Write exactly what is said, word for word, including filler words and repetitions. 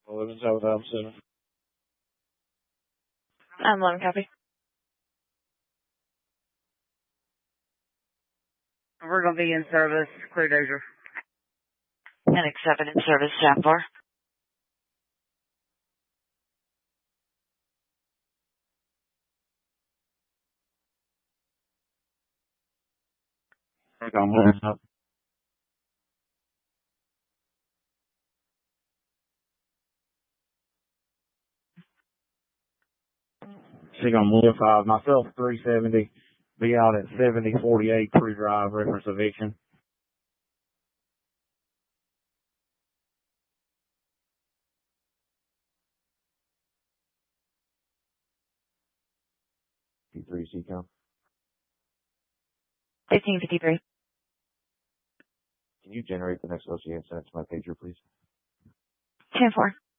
eleven South Alpha seven. I'm eleven copy. We're going to be in service, clear dozer. N X seven in service, staff four. I'm moving up. Sig on one five, myself three seventy, be out at seventy forty-eight Tree Drive, reference eviction. P three C count. fifteen fifty-three. Can you generate the next O C A and send it to my pager, please? ten four.